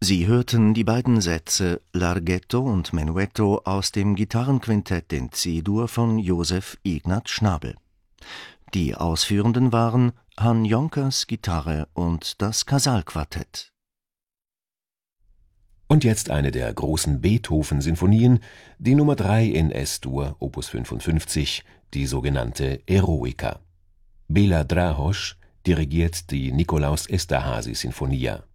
Sie hörten die beiden Sätze Larghetto und Menuetto aus dem Gitarrenquintett in C-Dur von Joseph Ignaz Schnabel. Die Ausführenden waren Han Jonkers Gitarre und das Casal-Quartett. Und jetzt eine der großen Beethoven-Sinfonien, die Nummer 3 in S-Dur, Opus 55, die sogenannte Eroica. Béla Drahos dirigiert die Nikolaus Esterházy Sinfonia.